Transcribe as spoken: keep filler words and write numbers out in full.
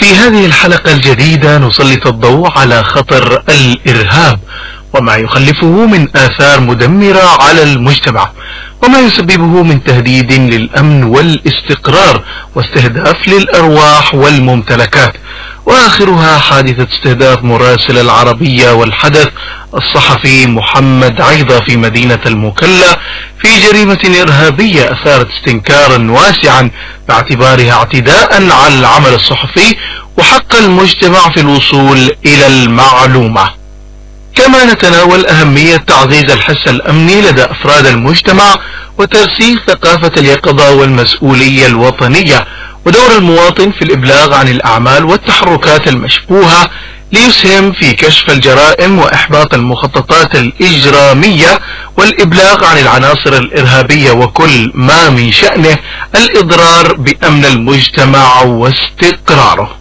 في هذه الحلقة الجديدة نسلط الضوء على خطر الإرهاب وما يخلفه من آثار مدمرة على المجتمع، وما يسببه من تهديد للأمن والاستقرار واستهداف للأرواح والممتلكات، وآخرها حادثة استهداف مراسل العربية والحدث الصحفي محمد عيضة في مدينة المكلا في جريمة إرهابية أثارت استنكارا واسعا باعتبارها اعتداء على العمل الصحفي وحق المجتمع في الوصول إلى المعلومة. كما نتناول أهمية تعزيز الحس الأمني لدى أفراد المجتمع وترسيخ ثقافة اليقظة والمسؤولية الوطنية، ودور المواطن في الإبلاغ عن الأعمال والتحركات المشبوهة ليسهم في كشف الجرائم وإحباط المخططات الإجرامية والإبلاغ عن العناصر الإرهابية وكل ما من شأنه الإضرار بأمن المجتمع واستقراره.